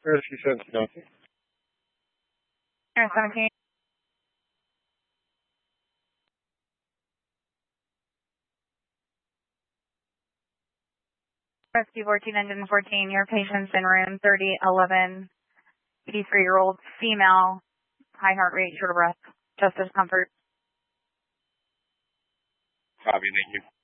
Rescue 17. Air 17. Rescue 14, engine 14, your patient's in room 3011, 83-year-old female, high heart rate, short of breath, chest discomfort. Copy, thank you.